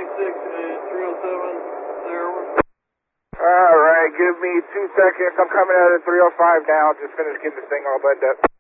and 307, there. All right, give me 2 seconds. I'm coming out of 305 now. Just finished getting this thing all buttoned up.